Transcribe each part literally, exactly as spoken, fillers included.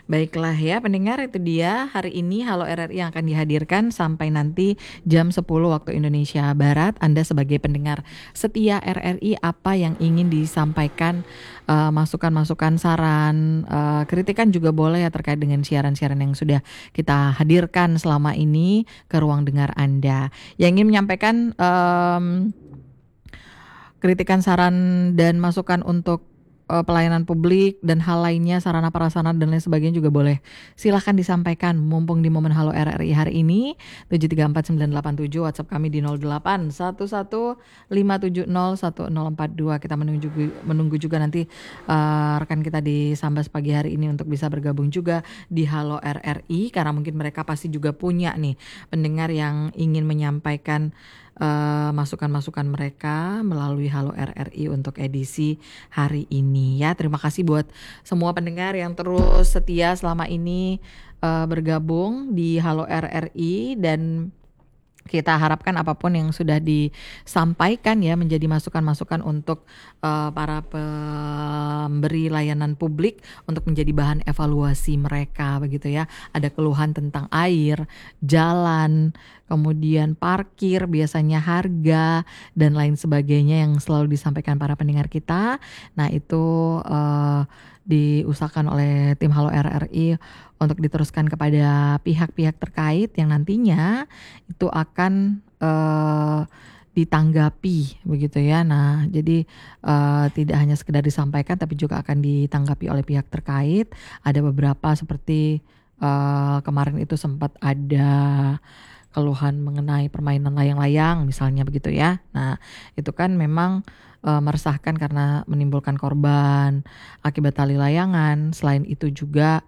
Baiklah ya pendengar, itu dia hari ini Halo R R I yang akan dihadirkan sampai nanti jam sepuluh waktu Indonesia Barat. Anda sebagai pendengar setia R R I, apa yang ingin disampaikan, uh, masukan-masukan, saran, uh, kritikan juga boleh ya terkait dengan siaran-siaran yang sudah kita hadirkan selama ini ke ruang dengar Anda. Yang ingin menyampaikan um, kritikan, saran, dan masukan untuk uh, pelayanan publik dan hal lainnya, sarana prasarana dan lain sebagainya juga boleh. Silahkan disampaikan mumpung di momen Halo R R I hari ini. tujuh tiga empat sembilan delapan tujuh, WhatsApp kami di nol delapan satu satu lima tujuh nol satu nol empat dua. Kita menunggu menunggu juga nanti uh, rekan kita di Sambas pagi hari ini untuk bisa bergabung juga di Halo R R I, karena mungkin mereka pasti juga punya nih pendengar yang ingin menyampaikan Uh, masukan-masukan mereka melalui Halo R R I untuk edisi hari ini ya. Terima kasih buat semua pendengar yang terus setia selama ini uh, bergabung di Halo R R I, dan kita harapkan apapun yang sudah disampaikan ya menjadi masukan-masukan untuk uh, para pemberi layanan publik untuk menjadi bahan evaluasi mereka begitu ya. Ada keluhan tentang air, jalan, kemudian parkir, biasanya harga dan lain sebagainya yang selalu disampaikan para pendengar kita. Nah itu uh, diusahakan oleh tim Halo R R I untuk diteruskan kepada pihak-pihak terkait yang nantinya itu akan uh, ditanggapi begitu ya. Nah jadi uh, tidak hanya sekedar disampaikan tapi juga akan ditanggapi oleh pihak terkait. Ada beberapa seperti uh, kemarin itu sempat ada keluhan mengenai permainan layang-layang misalnya begitu ya. Nah itu kan memang uh, meresahkan karena menimbulkan korban akibat tali layangan. Selain itu juga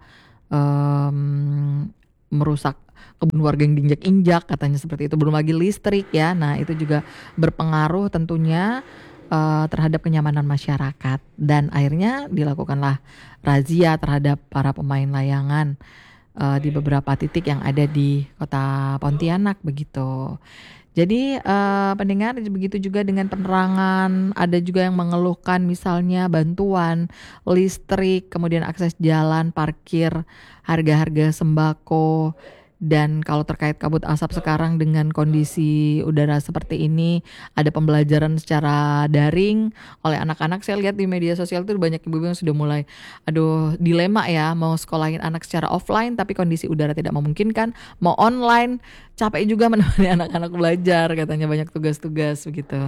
um, merusak kebun warga yang diinjak-injak katanya seperti itu. Belum lagi listrik ya. Nah itu juga berpengaruh tentunya uh, terhadap kenyamanan masyarakat. Dan akhirnya dilakukanlah razia terhadap para pemain layangan uh, di beberapa titik yang ada di kota Pontianak begitu. Jadi uh, pendengar, begitu juga dengan penerangan. Ada juga yang mengeluhkan misalnya bantuan listrik, kemudian akses jalan, parkir, harga-harga sembako. Dan kalau terkait kabut asap sekarang dengan kondisi udara seperti ini, ada pembelajaran secara daring oleh anak-anak. Saya lihat di media sosial tuh banyak ibu-ibu yang sudah mulai aduh dilema ya, mau sekolahin anak secara offline tapi kondisi udara tidak memungkinkan, mau online, capek juga menemani anak-anak belajar, katanya banyak tugas-tugas begitu.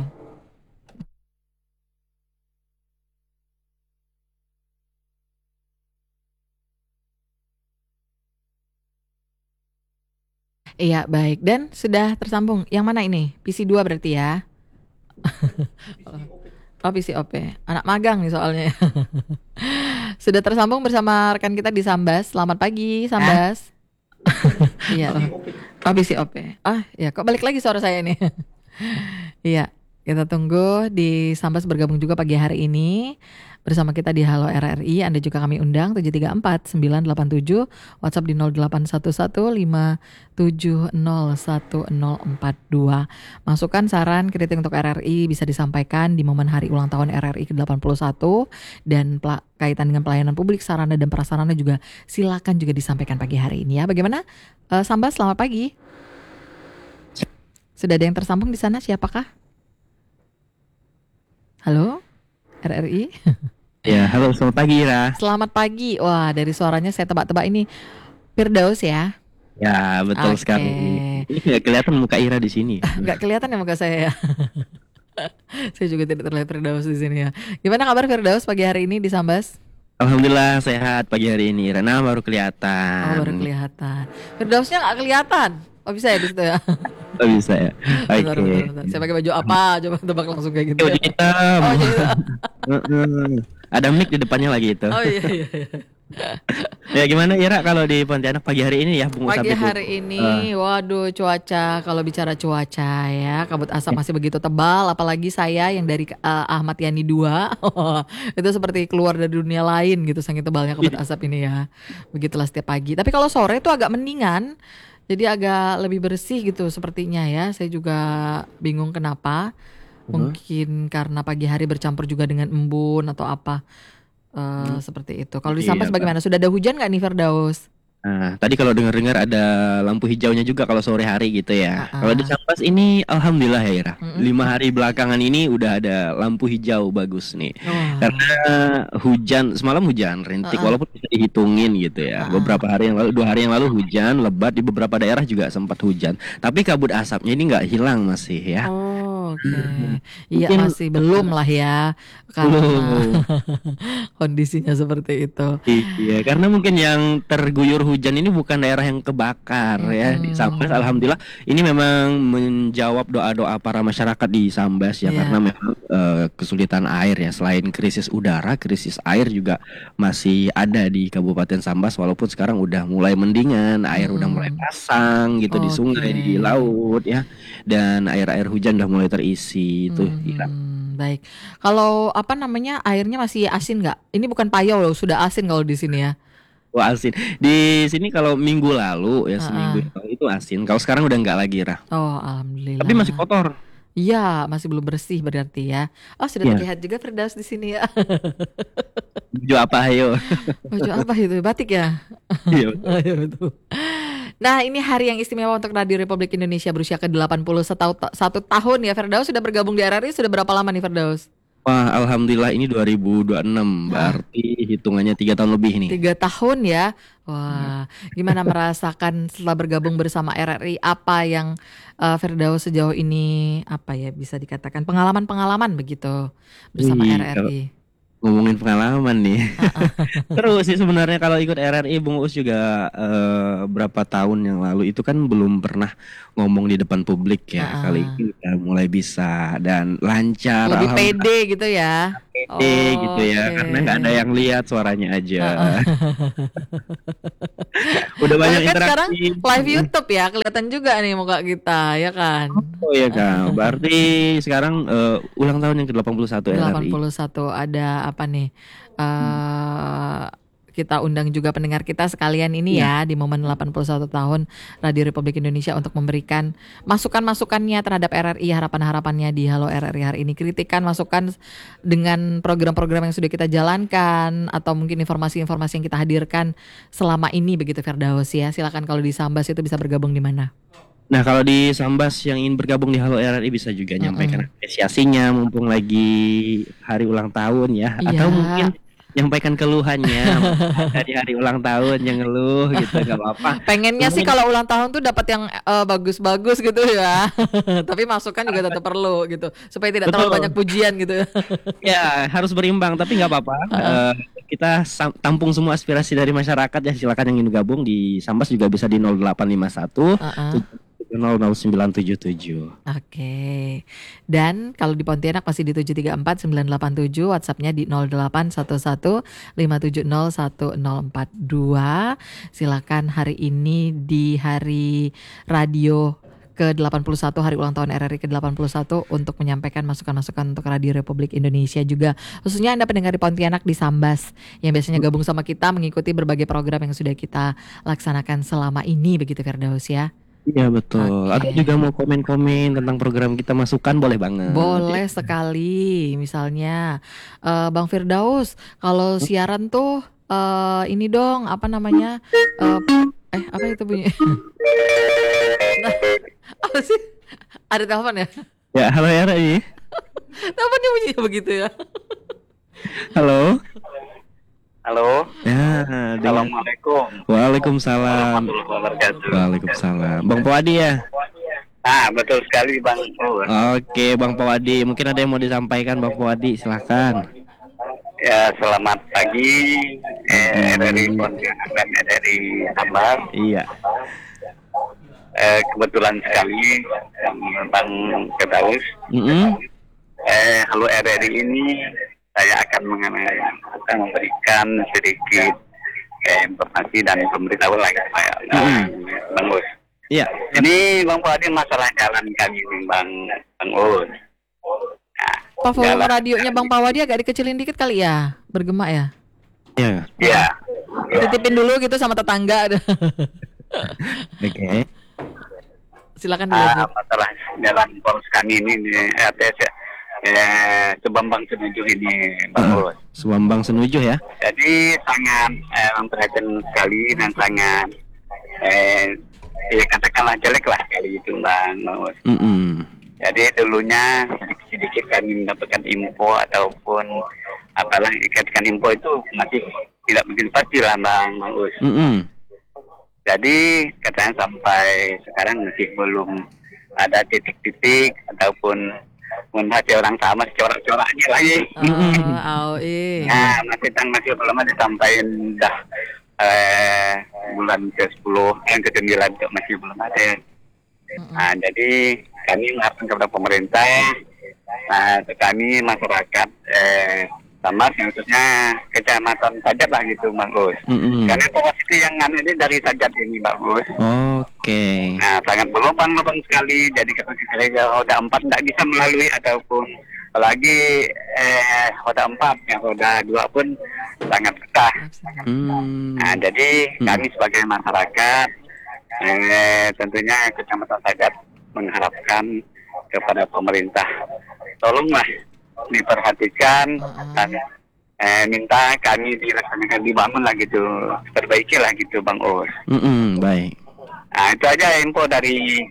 Iya baik, dan sudah tersambung. Yang mana ini? P C dua berarti ya? Oh P C O P, anak magang nih soalnya. Sudah tersambung bersama rekan kita di Sambas. Selamat pagi Sambas. Iya. Oh P C O P. Ah ya, kok balik lagi suara saya nih. Iya, kita tunggu di Sambas bergabung juga pagi hari ini bersama kita di Halo R R I. Anda juga kami undang tujuh tiga empat sembilan delapan tujuh, WhatsApp di nol delapan satu satu lima tujuh nol satu nol empat dua. Masukan, saran, kritik untuk R R I bisa disampaikan di momen hari ulang tahun R R I ke delapan puluh satu, dan pel- kaitan dengan pelayanan publik, sarana dan prasarana juga silakan juga disampaikan pagi hari ini ya. Bagaimana? Uh, Sambas, selamat pagi. Sudah ada yang tersambung di sana, siapakah? Halo? R R I. Ya, halo, selamat pagi Ira. Selamat pagi. Wah, dari suaranya saya tebak-tebak ini Firdaus ya. Ya, betul Oke. sekali. Ini nggak kelihatan muka Ira di sini. Nggak kelihatan ya muka saya ya. Saya juga tidak terlihat Firdaus di sini ya. Gimana kabar Firdaus pagi hari ini di Sambas? Alhamdulillah sehat pagi hari ini. Ira, nah baru Oh, kelihatan. baru kelihatan. Firdausnya nggak kelihatan. Oh bisa ya di situ ya. Oh bisa ya. Oke. Bentar, bentar, bentar. Saya pakai baju apa? Coba tebak langsung kayak gitu Baju ya. hitam. Oh iya. Heeh. Ada mic di depannya lagi itu. Oh iya iya. iya. Ya gimana Ira kalau di Pontianak pagi hari ini ya Bung Pagi Usap itu? hari ini, waduh cuaca, kalau bicara cuaca ya, kabut asap masih begitu tebal, apalagi saya yang dari uh, Ahmad Yani dua, itu seperti keluar dari dunia lain gitu, saking tebalnya kabut asap ini ya. Begitulah setiap pagi. Tapi kalau sore itu agak mendingan, jadi agak lebih bersih gitu sepertinya ya. Saya juga bingung kenapa, Uh-huh. mungkin karena pagi hari bercampur juga dengan embun atau apa. Uh, seperti itu. Kalau di Iya, Sambas Pak. bagaimana? Sudah ada hujan nggak nih Firdaus? Nah, tadi kalau dengar-dengar ada lampu hijaunya juga kalau sore hari gitu ya. Kalau di Uh-uh. Sambas ini alhamdulillah ya Ira. Mm-mm. Lima hari belakangan ini udah ada lampu hijau bagus nih. Karena Wah. hujan semalam hujan rintik Uh-uh. walaupun bisa dihitungin gitu ya. Uh-uh. Beberapa hari yang lalu, dua hari yang lalu hujan lebat di beberapa daerah juga sempat hujan. Tapi kabut asapnya ini nggak hilang masih ya. Oh, oke. Hmm, Iya Mungkin masih belum lah ya karena belum. kondisinya seperti itu. Iya, karena mungkin yang terguyur hujan ini bukan daerah yang kebakar ya di Sambas. Mm-mm. Alhamdulillah, ini memang menjawab doa-doa para masyarakat di Sambas ya, karena Iya. memang eh, kesulitan air ya. Selain krisis udara, krisis air juga masih ada di Kabupaten Sambas. Walaupun sekarang udah mulai mendingan, air udah mulai Mm-mm. pasang gitu di Oke. sungai, di laut ya, dan air-air hujan udah mulai terisi itu. Iya. Mhm, baik. Kalau apa namanya airnya masih asin nggak? Ini bukan payau loh, sudah asin kalau di sini ya. Wah, asin. Di sini kalau minggu lalu ya seminggu Heeh. yang lalu itu asin. Kalau sekarang udah nggak lagi, Rah. Oh, Tapi masih alhamdulillah. kotor. Iya, masih belum bersih berarti ya. Oh, sudah Iya. terlihat juga Firdaus di sini ya. Baju apa ayo? Baju apa itu? Batik ya? Iya betul. Iya betul. Nah, ini hari yang istimewa untuk Radio Republik Indonesia berusia ke delapan puluh satu tahun ya. Firdaus sudah bergabung di R R I sudah berapa lama nih Firdaus? Wah, alhamdulillah ini dua ribu dua puluh enam, Heeh. berarti hitungannya tiga tahun lebih nih. Tiga tahun ya. Hmm. Wah, gimana merasakan setelah bergabung bersama R R I apa yang eh, Firdaus sejauh ini apa ya bisa dikatakan pengalaman-pengalaman begitu bersama Wih, kalau R R I? ngomongin pengalaman nih. Heeh. Terus sih sebenarnya kalau ikut R R I Bung Uus juga eh, berapa tahun yang lalu itu kan belum pernah ngomong di depan publik ya. Kali Heeh. ini udah mulai bisa dan lancar, Lebih alhamdulillah pede gitu ya. pede gitu ya. Karena nggak ada Oke. yang lihat suaranya aja. Heeh. Udah banyak Soalnya kan sekarang interaksi. live YouTube ya, kelihatan juga nih muka kita, ya kan? Oh iya Kak, berarti sekarang eh, ulang tahun yang ke delapan puluh satu delapan R R I. puluh satu ada apa nih? Hmm. eh kita undang juga pendengar kita sekalian ini Iya. ya di momen delapan puluh satu tahun Radio Republik Indonesia untuk memberikan masukan-masukannya terhadap R R I, harapan-harapannya di Halo R R I hari ini, kritikan, masukan dengan program-program yang sudah kita jalankan atau mungkin informasi-informasi yang kita hadirkan selama ini begitu Firdaus ya. Silakan kalau di Sambas itu bisa bergabung di mana? Nah kalau di Sambas yang ingin bergabung di Halo R R I bisa juga nyampaikan Mm-mm. apresiasinya mumpung lagi hari ulang tahun ya. Atau mungkin Iya, nyampaikan keluhannya dari hari ulang tahun yang ngeluh gitu nggak apa-apa. pengennya sih Mungkin kalau ulang tahun tuh dapat yang eh, bagus-bagus gitu ya. Tapi masukan juga tetap perlu gitu supaya tidak terlalu banyak betul pujian gitu ya. ya harus berimbang tapi nggak apa-apa. Eh, kita sam- tampung semua aspirasi dari masyarakat ya, silakan yang ingin gabung di Sambas juga bisa di nol delapan lima satu Heeh. tujuh nol nol sembilan tujuh tujuh. Oke. Dan kalau di Pontianak masih di tujuh tiga empat sembilan delapan tujuh, WhatsApp-nya di nol delapan satu satu lima tujuh nol satu nol empat dua. Silakan hari ini di hari radio ke delapan puluh satu, hari ulang tahun R R I ke delapan puluh satu untuk menyampaikan masukan-masukan untuk Radio Republik Indonesia juga. Khususnya Anda pendengar di Pontianak di Sambas yang biasanya gabung sama kita mengikuti berbagai program yang sudah kita laksanakan selama ini begitu Firdaus ya. Iya betul. Atau juga Oke. mau komen-komen tentang program kita masukan boleh banget. Boleh sekali. Misalnya eh, Bang Firdaus, kalau siaran tuh eh, ini dong apa namanya? Eh, eh apa itu bunyi? Nah, apa sih? Ada telepon ya? Ya, halo R R I. Teleponnya bunyinya begitu ya? Halo. Halo, Ya, dengan Assalamualaikum Waalaikumsalam. warahmatullahi wabarakatuh. Waalaikumsalam. Bang Pawadi ya? Ah, betul sekali Bang. Oh, Oke, Bang Pawadi. Mungkin ada yang mau disampaikan Bang Pawadi, silahkan. ya selamat pagi eh, dari Pagi. Pontianak dan dari Sambas. Iya. Eh, kebetulan sekali Bang Firdaus. Mm-mm. Eh, Halo R R I ini saya akan mengenai akan memberikan sedikit eh, informasi dan pemberitahuan lagi saya, Mm-mm. Bang Us. Iya. Ini Bang Fuadi masalah jalan kami nih, Bang Bang Us. Nah, Pak volume jalan radionya Bang Pawadi agak dikecilin dikit kali ya, bergema ya. Iya. ya, Titipin dulu gitu sama tetangga. Oke. Silakan ah, dilanjut. masalah jalan poros kami ini di R T S ya. eh, Sebambang Senuju ini, Bang Ah, Bos. Subambang Senuju ya. Jadi sangat eh, memperhatikan sekali dan sangat eh, ya katakanlah jelek lah kali itu, Bang Bos. Mm-mm. Jadi dulunya sedikit-sedikit kami mendapatkan info ataupun apalah ikatkan info itu masih tidak begitu pasti lah, Bang Bos. Mm-mm. Jadi katanya sampai sekarang masih belum ada titik-titik ataupun melihat orang sama corak-coraknya lagi. Oh, au, ih. Nah, masih tang masih belum ada sampai dah eh, bulan ke sepuluh, yang ke sembilan itu masih belum ada. Nah, jadi kami mengharapkan kepada pemerintah, nah, kami masyarakat eh, Sambas, yang khususnya kecamatan Sajat lah gitu, Bang Gus. Mm-mm. Karena posisi yang anu ini dari Sajat ini, Bang Gus. Oke. Nah, sangat berlubang-lubang sekali. Jadi kalau kita roda empat tidak bisa melalui ataupun apalagi eh, roda empat, yang roda dua pun sangat susah. Hmm. Nah, jadi Hmm. kami sebagai masyarakat eh, tentunya Kecamatan Sajat mengharapkan kepada pemerintah, tolonglah diperhatikan dan eh, minta kami dilaksanakan, dibangun lah gitu, perbaiki lah gitu, Bang Os. Mm-mm, baik. Nah, itu aja info dari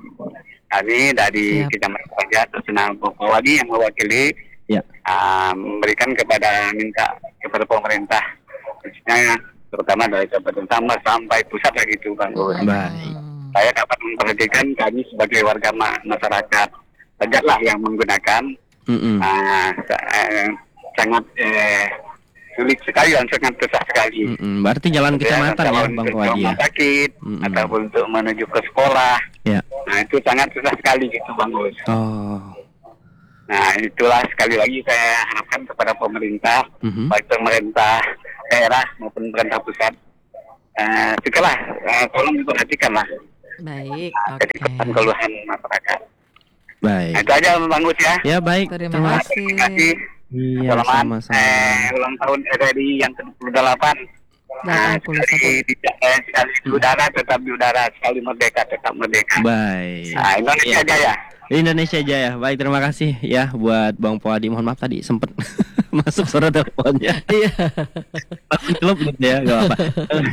kami dari Siap. Kecamatan Sajat, Senang Pawadi yang mewakili Ya. ah, memberikan kepada minta kepada pemerintah, khususnya terutama dari Kabupaten Sambas sampai pusat lah gitu, Bang Os. Baik. Saya dapat memperhatikan kami sebagai warga ma- masyarakat Sajat lah yang menggunakan. Mm-mm. Ah, sa- eh, sangat eh, sulit sekali dan sangat susah sekali. Mm-mm. Berarti jalan kecamatan ya, Kalau Bang untuk Pawadi ya. rumah sakit Mm-mm. ataupun untuk menuju ke sekolah. Ya. Nah, itu sangat susah sekali gitu, Bang Gus. Oh. Nah, itulah sekali lagi saya harapkan kepada pemerintah, Mhm. baik pemerintah daerah maupun pemerintah pusat. Eh, segala eh, tolong diperhatikan lah Baik, jadi oke. keluhan masyarakat. Nah, Baik. itu aja, Bang Gus ya. Ya baik. Terima kasih. Terima kasih. Iya, Selamat sama-sama. eh, ulang tahun R R I yang ke dua puluh delapan. Nah, delapan puluh satu. sekali, di, eh, sekali di udara tetap di udara, sekali merdeka tetap merdeka. Baik. Nah, Indonesia Iya. Jaya. Indonesia Jaya. Baik, terima kasih ya buat Bang Pawadi. Mohon maaf tadi sempet masuk suara teleponnya. Iya. Langsung klub gitu ya, enggak apa-apa.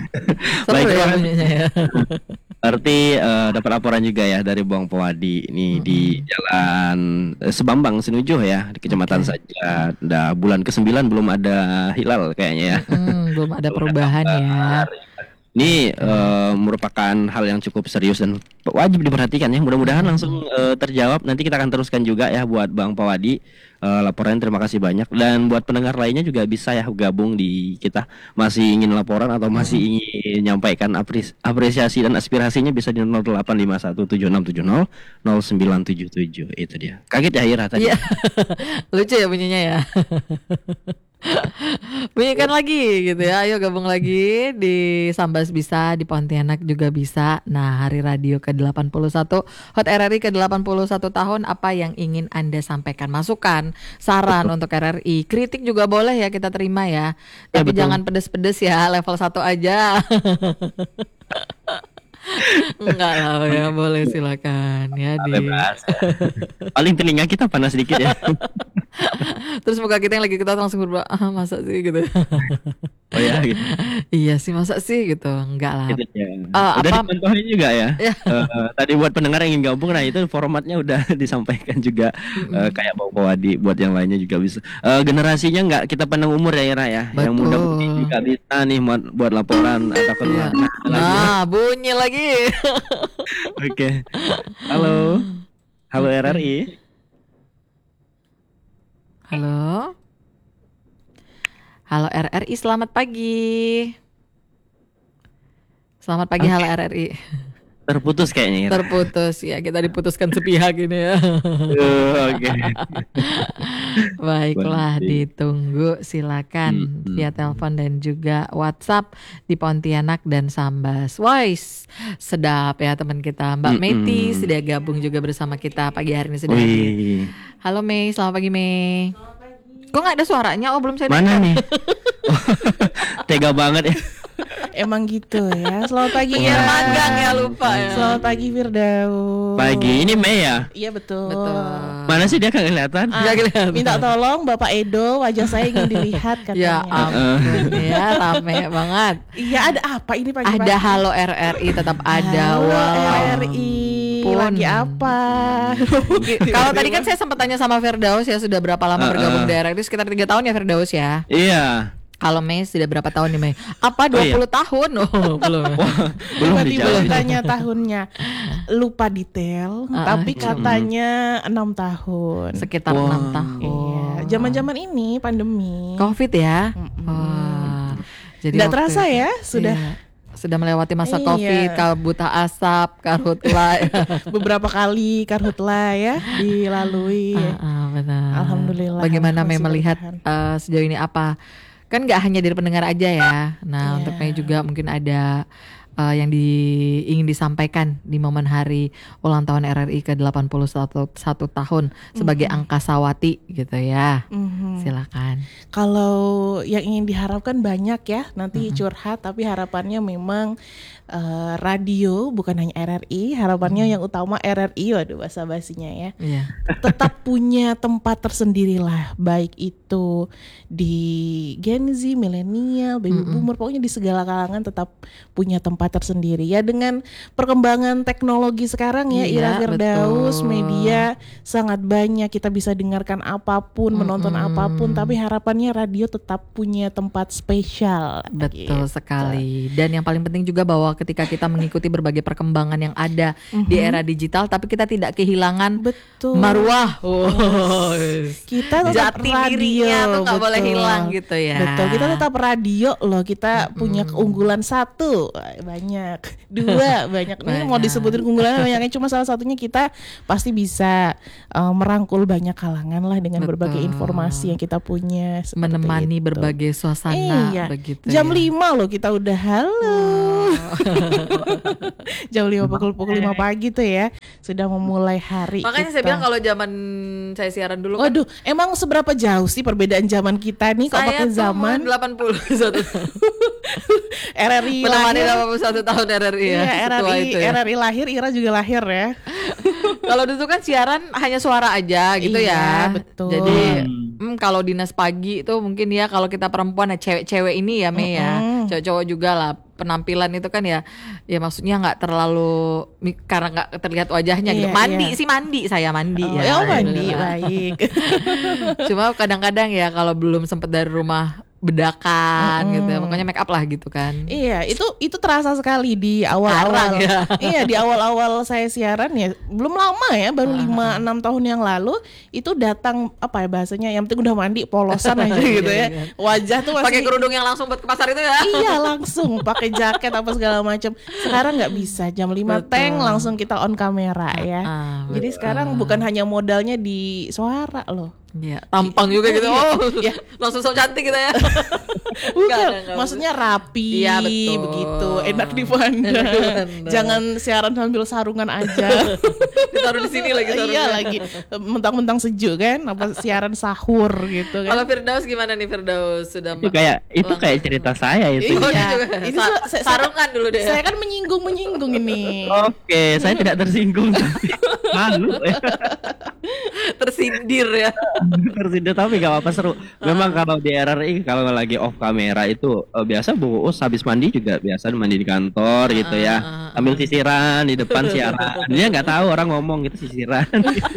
Seru Baik, ya terima kasih. bunyinya ya. Berarti eh, dapat laporan juga ya dari Bang Pawadi ini di Jalan eh, Sebambang Senuju ya di Kecamatan Oke. Sajat. Udah bulan kesembilan belum ada hilal kayaknya ya. Hmm, belum ada perubahan ya. Ini eh, merupakan hal yang cukup serius dan wajib diperhatikan ya. Mudah-mudahan langsung eh, terjawab. Nanti kita akan teruskan juga ya buat Bang Pawadi. Eh, laporannya terima kasih banyak. Dan buat pendengar lainnya juga bisa ya gabung di kita. Masih ingin laporan atau masih ingin menyampaikan apres- apresiasi dan aspirasinya bisa di nol delapan lima satu tujuh enam tujuh nol nol sembilan tujuh tujuh. Itu dia. Kaget ya Ira tadi. Iya. Lucu ya bunyinya ya. Bunyikan lagi gitu ya. Ayo gabung lagi di Sambas bisa, di Pontianak juga bisa. Nah, Hari Radio ke delapan puluh satu Hot R R I ke delapan puluh satu tahun, apa yang ingin Anda sampaikan? Masukan, saran untuk R R I, kritik juga boleh ya, kita terima ya. Ya, Tapi betul. jangan pedes-pedes ya, level satu aja. Enggak lah ya, boleh silakan ya di. Bebas. Paling telinga kita panas sedikit ya. Terus muka kita yang lagi kita langsung berubah, ah masa sih gitu. Oh ya gitu. Iya sih, masa sih gitu. Enggak lah. Gitu ya. Eh, Udah apa- dicontohin juga ya. Ya. Eh, tadi buat pendengar yang ingin gabung, nah itu formatnya udah disampaikan juga. Eh, kayak Bang Pawadi, buat yang lainnya juga bisa. Eh, generasinya nggak kita pandang umur ya Ira ya. Yang Betul. muda mungkin juga bisa nih buat, buat laporan atau Iya. keluar. Nah, lagi. Nah, bunyi lagi. Oke. Halo. Halo R R I. Halo. Halo R R I, selamat pagi. Selamat pagi, Oke. halo R R I. Terputus kayaknya Ira. Terputus ya, kita diputuskan sepihak ini ya. Eh, Oke. Baiklah, Baik. ditunggu silakan Hmm, via hmm. telepon dan juga WhatsApp di Pontianak dan Sambas. Wais, sedap ya teman kita. Mbak Hmm, Meti hmm. sudah gabung juga bersama kita pagi hari ini sudah hadir. Wih. Halo Mei, selamat pagi Mei. Kok nggak ada suaranya? Oh belum saya Mana dengar. nih? Tega banget ya. Emang gitu ya. Selamat pagi Pengen ya. magang ya, lupa ya. Selamat pagi Firdaus. pagi. Ini Mei ya? Iya betul. Betul. Mana sih dia kagak kelihatan? Ah, Nggak kelihatan. minta tolong Bapak Edo, wajah saya ingin dilihat Ya katanya. ampun ya, rame banget. Iya, ada apa ini pagi-pagi? Ada Halo R R I, tetap ada. Halo Wow. R R I. Pun. Lagi apa? Kalau tadi kan saya sempat tanya sama Firdaus ya, sudah berapa lama Uh-uh. bergabung di R R I? Sekitar tiga tahun ya Firdaus ya. Iya. Kalau Mei sudah berapa tahun nih Mei? Apa Oh, dua iya. puluh tahun? Oh, belum. Belum Tiba-tiba dijawab. ditanya tahunnya, lupa detail, Ah, tapi ah, katanya enam tahun. Sekitar Wah. enam tahun. Iya, zaman-zaman ini pandemi. Covid ya. Mm-mm. Wah. Jadi Nggak waktu terasa itu- ya, sudah Iya. Sudah melewati masa Iya. Covid, kabut asap, karhutla. beberapa kali karhutla ya dilalui. Ah, ah, benar. Alhamdulillah, Bagaimana Mei masih melihat bertahan. eh, sejauh ini apa? Kan nggak hanya dari pendengar aja ya. Nah, Iya. untuk Mei juga mungkin ada eh, yang di, ingin disampaikan di momen hari ulang tahun R R I ke delapan puluh satu tahun sebagai angkasawati gitu ya. Mhm. Silakan. Kalau yang ingin diharapkan banyak ya, nanti curhat, tapi harapannya memang eh, radio bukan hanya R R I, harapannya yang utama R R I, waduh bahasa basinya ya, Iya. tetap punya tempat tersendiri lah, baik itu di Gen Z, milenial, baby boomer, pokoknya di segala kalangan tetap punya tempat tersendiri ya. Dengan perkembangan teknologi sekarang ya, Iya, Ira Firdaus, betul. media sangat banyak, kita bisa dengarkan apapun, menonton Mm-mm. apapun, tapi harapannya radio tetap punya tempat spesial. Betul gitu. sekali. Dan yang paling penting juga bahwa ketika kita mengikuti berbagai perkembangan yang ada di era digital, tapi kita tidak kehilangan Betul. marwah. Oh, Kita tetap jati radio, dirinya tuh nggak boleh betul. hilang gitu ya. Betul, kita tetap radio loh. Kita punya keunggulan satu, banyak. Dua, banyak. Ini mau Banyak. disebutin keunggulannya banyaknya, cuma salah satunya kita pasti bisa uh, merangkul banyak kalangan lah dengan Betul. berbagai informasi yang kita punya. seperti Menemani itu. berbagai suasana Iya. begitu. Jam ya. lima loh kita udah halo. Jam lima pukul pukul lima pagi tuh ya sudah memulai hari. Makanya saya kita. bilang kalau zaman saya siaran dulu kan Waduh, emang seberapa jauh sih perbedaan zaman kita nih kok saya pakai tuh zaman delapan puluh satu R R I menemani lahir. delapan puluh satu tahun R R I ya. Iya, setua R R I, itu ya. R R I lahir, Ira juga lahir ya. Kalau dulu kan siaran hanya suara aja gitu Iya, ya. betul. Jadi hmm, kalau dinas pagi itu mungkin ya kalau kita perempuan ya cewek-cewek ini ya Mei ya. Mm-mm. Cowok-cowok juga lah penampilan itu kan ya ya maksudnya nggak terlalu mi- karena nggak terlihat wajahnya gitu. Iya, Mandi iya. sih mandi saya mandi Oh, ya. ya, oh, mandi Alhamdulillah. baik. Cuma kadang-kadang ya kalau belum sempet dari rumah bedakan gitu ya. Pokoknya make up lah gitu kan. Iya, itu itu terasa sekali di awal-awal. Jarang ya. Iya, di awal-awal saya siaran ya, belum lama ya, baru lima enam tahun yang lalu itu datang apa ya bahasanya, yang penting udah mandi polosan aja gitu Iya, ya. iya. Wajah tuh masih Pakai kerudung yang langsung buat ke pasar itu ya. Iya, langsung pakai jaket apa segala macam. Sekarang nggak bisa, jam lima Betul. teng langsung kita on kamera ya. Ah, Jadi betul. sekarang bukan hanya modalnya di suara loh. Iya, tampang juga gitu. Iya, Oh, iya. langsung so cantik gitu ya. Bukan, Nggak ada, nggak maksudnya rapi, Iya, betul. begitu, enak dipandang. Enak dipandang. Jangan siaran sambil sarungan aja. Ditaruh di sini lagi sarungnya. Iya lagi, mentang-mentang sejuk kan, apa siaran sahur gitu Kalau kan. Firdaus gimana nih Firdaus? Sudah Itu kayak itu kayak cerita saya itu. Oh, Iya. dia juga. Ini Sa- sa- saya- sarungan dulu deh. Saya kan menyinggung-menyinggung ini. Oke, saya tidak tersinggung. Malu ya. Tersindir ya. Tersindir tapi gak apa-apa seru. Memang kalau di R R I kalau lagi off kamera itu eh, biasa Bu Us habis mandi juga biasa mandi di kantor gitu ya. Ambil sisiran di depan siaran. Dia nggak tahu orang ngomong gitu sisiran.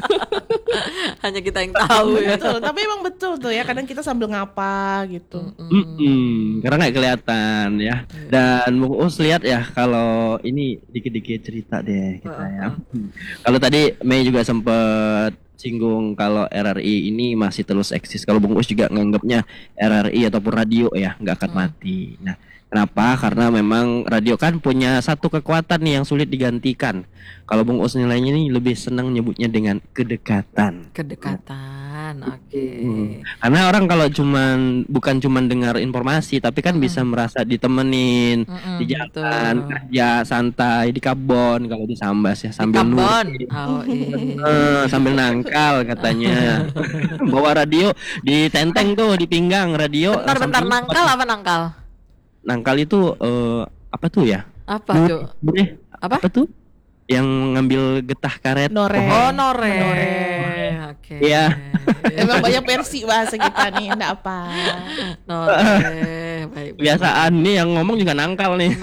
Hanya kita yang tahu ya. Betul, tapi emang betul tuh ya, kadang kita sambil ngapa gitu. Mm-mm, karena nggak kelihatan ya. Dan Bu Us lihat ya kalau ini dikit-dikit cerita deh kita ya. Hmm. Kalau tadi Mei juga sempet singgung kalau R R I ini masih terus eksis. Kalau Bung Us juga nganggapnya R R I ataupun radio ya nggak akan mati. Nah, kenapa? Karena memang radio kan punya satu kekuatan nih yang sulit digantikan. Kalau Bung Us nilainya ini lebih senang nyebutnya dengan kedekatan. Kedekatan. Oke. Hmm. Karena orang kalau cuman bukan cuman dengar informasi, tapi kan bisa merasa ditemenin Mm-mm, di jalan, betul. kerja santai di kabon kalau di Sambas ya sambil Kabon. nuri. Oh, iya. Eh, sambil nangkal katanya. Bawa radio di tenteng tuh di pinggang radio. Bentar-bentar sambil- nangkal apa nangkal? Nangkal itu eh, apa tuh ya? Apa, Cuk? Boleh. Apa? Apa tuh? yang ngambil getah karet. Noreh. Oh, nore. Noreh. Oke. Iya. Emang banyak versi bahasa kita nih, enggak apa. Nore. Baik. Kebiasaan nih yang ngomong juga nangkal nih.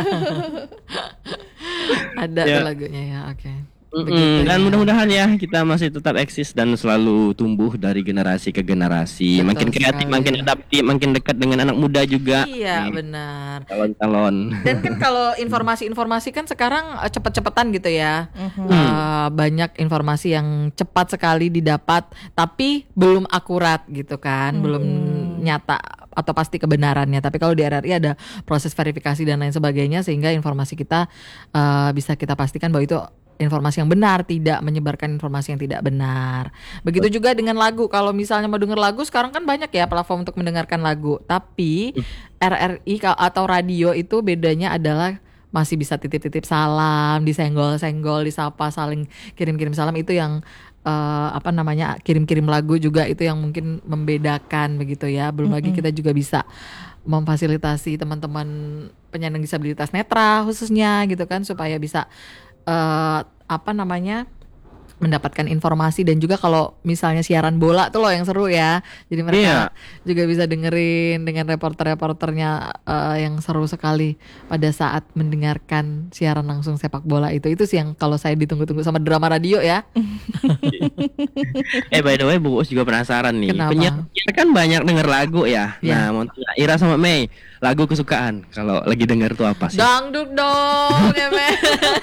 Ada Ya. tuh lagunya ya. Oke. Mm-mm, Begitu dan ya. mudah-mudahan ya kita masih tetap eksis dan selalu tumbuh dari generasi ke generasi. Betul Makin kreatif, sekali. makin adaptif, makin dekat dengan anak muda juga. Iya, Nih, benar. calon-calon. Dan kan kalau informasi-informasi kan sekarang eh, cepet-cepetan gitu ya. Mhm. Eh, banyak informasi yang cepat sekali didapat tapi belum akurat gitu kan, belum nyata atau pasti kebenarannya. Tapi kalau di R R I ada proses verifikasi dan lain sebagainya sehingga informasi kita eh, bisa kita pastikan bahwa itu informasi yang benar, tidak menyebarkan informasi yang tidak benar. Begitu juga dengan lagu. Kalau misalnya mau denger lagu, sekarang kan banyak ya platform untuk mendengarkan lagu. Tapi R R I ka- atau radio itu bedanya adalah masih bisa titip-titip salam, disenggol-senggol, disapa, saling kirim-kirim salam. Itu yang eh, apa namanya, kirim-kirim lagu juga, itu yang mungkin membedakan begitu ya. Belum lagi kita juga bisa memfasilitasi teman-teman penyandang disabilitas netra khususnya gitu kan, supaya bisa eh, apa namanya, mendapatkan informasi. Dan juga kalau misalnya siaran bola tuh loh yang seru ya. Jadi mereka juga bisa dengerin dengan reporter-reporternya eh, yang seru sekali pada saat mendengarkan siaran langsung sepak bola itu. Itu sih yang kalau saya ditunggu-tunggu sama drama radio ya. Eh by the way, Bu Us juga penasaran nih. Kenapa? Penyiar kan banyak denger lagu ya. Ya. Nah, mau tanya Ira sama Mei, lagu kesukaan kalau lagi denger tuh apa sih? Dangdut dong ya men.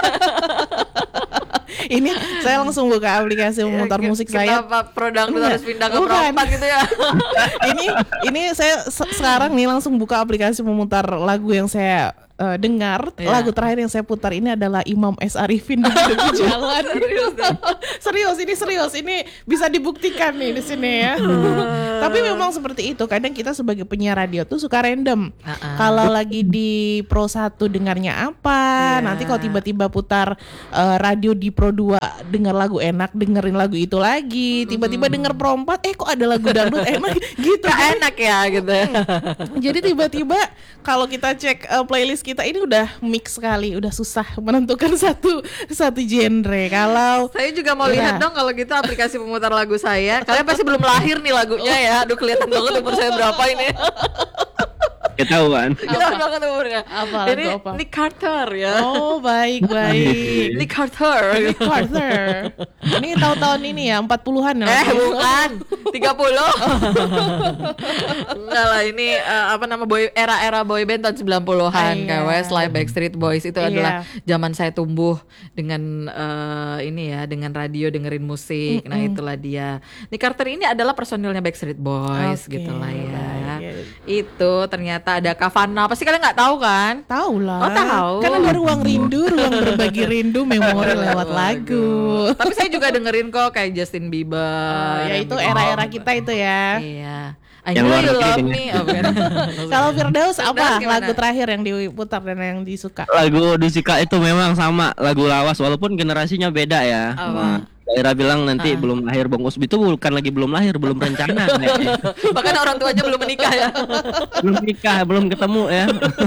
Ini saya langsung buka aplikasi memutar musik saya. Kenapa pro dangdut Enggak, harus pindah ke bukan. pro empat gitu ya? ini ini saya se- sekarang nih langsung buka aplikasi memutar lagu yang saya eh, dengar. Iya. Lagu terakhir yang saya putar ini adalah Imam S. Arifin di Debu Jalan. Serius deh. serius ini serius ini bisa dibuktikan nih di sini ya. Tapi memang seperti itu. Kadang kita sebagai penyiar radio tuh suka random. Uh-uh. Kalau lagi di Pro satu dengarnya apa, Iya. nanti kalau tiba-tiba putar eh, radio di Pro dua dengar lagu enak, dengerin lagu itu lagi. Tiba-tiba denger Pro empat, eh kok ada lagu dangdut enak gitu. Gak enak ya gitu. Jadi tiba-tiba kalau kita cek eh, playlist kita ini udah mix sekali, udah susah menentukan satu satu genre. Kalau Saya juga mau Iya. lihat dong kalau gitu aplikasi pemutar lagu saya. Kalian pasti belum lahir nih lagunya ya. Aduh kelihatan banget umur saya berapa ini. Ketahuan. Kelihatan banget umurnya. Apa lagu Ini apa? Nick Carter ya. oh baik baik. Nick Carter. Nick Carter. Ini tahun-tahun ini ya empat puluhan ya. Eh bukan tiga puluh. Enggak lah, ini eh, apa nama boy era-era boy band tahun sembilan puluhan. Iya. Kayak Westlife, Backstreet Boys itu Iya. adalah zaman saya tumbuh dengan eh, ini ya, dengan radio, dengerin musik. Nah, itulah dia. Nick Carter ini adalah personilnya Backstreet Boys Oke, gitu lah ya. baik. Itu ternyata ada Kavana. Pasti kalian nggak tahu kan? Tahu lah. Oh, tahu. Kan ada ruang rindu, ruang berbagi rindu, memori lewat lagu. Tapi saya juga dengerin kok kayak Justin Bieber. Oh, ya yang itu begitu. era-era kita itu ya. Iya. I Yang know luar you negeri love dengan- me. Oh, bukan. Kalau Firdaus apa Firdaus gimana? lagu terakhir yang diputar dan yang disuka? Lagu Dusika itu memang sama lagu lawas walaupun generasinya beda ya. Apa? Nah, Ira bilang nanti Ah. belum lahir, Bang Usbi itu bukan lagi belum lahir, belum rencana. kayaknya. Bahkan orang tuanya belum menikah ya. belum nikah, belum ketemu ya.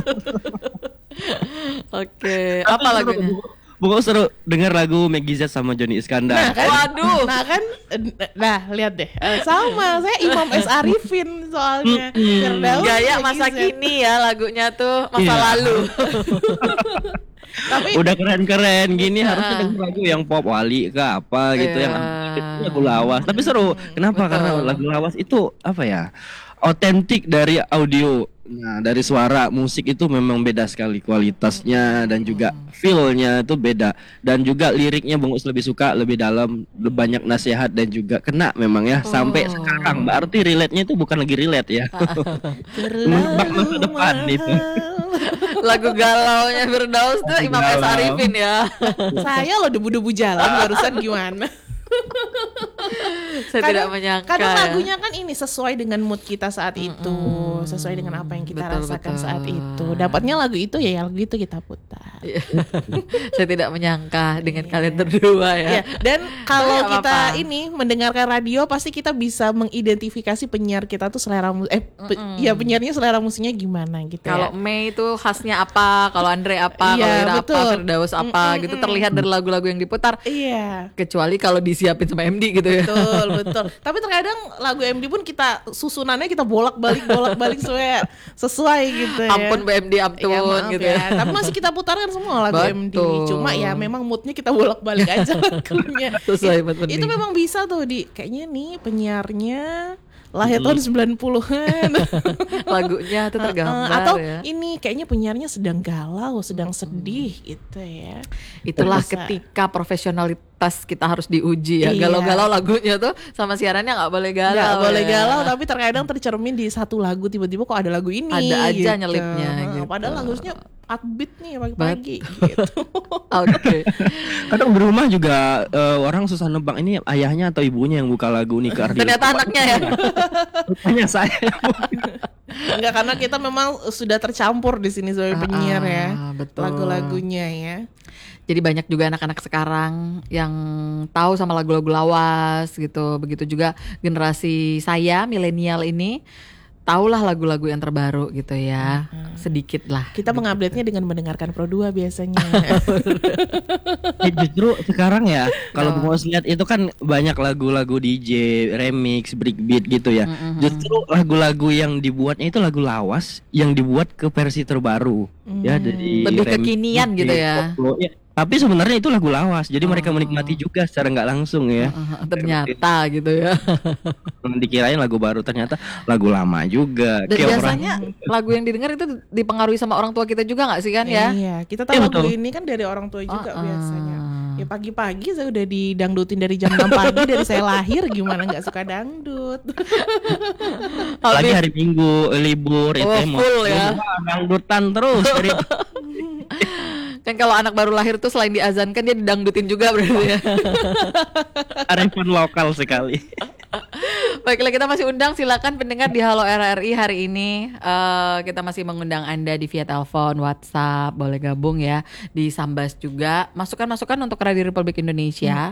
Oke, apa lagunya? Bang Us seru denger lagu Meggy Z sama Johnny Iskandar. Nah kan, Waduh. nah kan, eh, nah lihat deh, Eh, sama saya Imam S. Arifin soalnya. Firdaus Gaya Meggy masa Z. kini ya lagunya tuh masa Iya. lalu. Tapi Udah keren-keren gini Ah. harusnya denger lagu yang pop Wali ke apa gitu Iya. yang lagu lawas. Tapi seru. Kenapa? Betul. Karena lagu lawas itu apa ya? Otentik dari audio. Nah, dari suara musik itu memang beda sekali kualitasnya dan juga feel-nya itu beda. Dan juga liriknya Bang Us lebih suka, lebih dalam, lebih banyak nasihat dan juga kena memang ya sampai Oh. sekarang. Berarti relate-nya itu bukan lagi relate ya. Menebak masa depan itu. Lagu galaunya Firdaus tuh Lagu Imam S. galau. Arifin ya. saya lo debu-debu jalan barusan gimana? Saya tidak menyangka. Kadang ya. lagunya kan ini sesuai dengan mood kita saat itu, sesuai dengan apa yang kita Betul, rasakan betul. saat itu. Dapatnya lagu itu ya lagu itu kita putar. Iya. Saya tidak menyangka dengan Iya. kalian berdua ya. Ya, dan kalau Nggak kita apa-apa. ini mendengarkan radio pasti kita bisa mengidentifikasi penyiar kita tuh selera mu- eh pe- ya penyiarnya selera musiknya gimana gitu Kalau ya. Mei itu khasnya apa, kalau Andre apa, Iya, kalau Ira apa, betul. Firdaus apa, Mm-mm, gitu mm. terlihat dari lagu-lagu yang diputar. Iya. Kecuali kalau disiapin sama M D gitu ya. Betul, betul. Tapi terkadang lagu M D pun kita susunannya kita bolak-balik bolak-balik sesuai sesuai gitu ya. Ampun B M D Ampun Ya, maaf gitu ya. ya. Tapi masih kita putarkan semua lagu M D. Betul. Cuma ya memang moodnya kita bolak-balik aja lagunya. Sesuai It- mood itu mending. memang bisa tuh di kayaknya nih penyiarnya lahir tahun sembilan puluhan. Lagunya itu tergambar Atau ya. ini kayaknya penyiarnya sedang galau, sedang sedih gitu ya. Itulah Bisa. ketika profesionalitas kita harus diuji ya. Iya. Galau-galau lagunya tuh sama siarannya nggak boleh galau. Nggak boleh ya. galau, tapi terkadang tercermin di satu lagu tiba-tiba kok ada lagu ini. Ada aja gitu. nyelipnya, Nah, gitu. Padahal harusnya upbeat nih pagi-pagi gitu. Oke. Kadang di rumah juga eh, orang susah nebak ini ayahnya atau ibunya yang buka lagu nih ke radio. Ternyata anaknya ya. Rupanya saya. Enggak, karena kita memang sudah tercampur di sini sebagai Ah, penyiar ya. ah, betul. Lagu-lagunya ya. Jadi banyak juga anak-anak sekarang yang tahu sama lagu-lagu lawas gitu. Begitu juga generasi saya milenial ini tahulah lagu-lagu yang terbaru gitu ya. Sedikit lah. Kita mengupdate-nya dengan mendengarkan Pro dua biasanya. Eh, justru sekarang ya kalau mau lihat itu kan banyak lagu-lagu D J remix breakbeat gitu ya. Justru lagu-lagu yang dibuatnya itu lagu lawas yang dibuat ke versi terbaru ya dari Lebih remix, kekinian D J, gitu ya. koplo, ya. Tapi sebenarnya itu lagu lawas, jadi mereka menikmati juga secara nggak langsung ya. Ah, ternyata gitu ya. Dikirain lagu baru, ternyata lagu lama juga. Dan Kayak orang- biasanya lagu yang didengar itu dipengaruhi sama orang tua kita juga nggak sih kan ya? Iya, kita tahu Iya, lagu betul. ini kan dari orang tua juga Ah, ah. biasanya. Ya pagi-pagi saya udah didangdutin dari jam enam pagi dari saya lahir, gimana nggak suka dangdut. Apalagi Habis- hari Minggu libur Oh, itu mau- full ya. Wah, dangdutan terus dari Kan kalau anak baru lahir tuh selain diazankan dia didangdutin juga berarti ya. arifan lokal sekali. Baiklah, kita masih undang, silakan pendengar di Halo R R I hari ini. Eh, kita masih mengundang Anda di via telepon, WhatsApp, boleh gabung ya di Sambas juga. Masukan-masukan untuk Radio Republik Indonesia.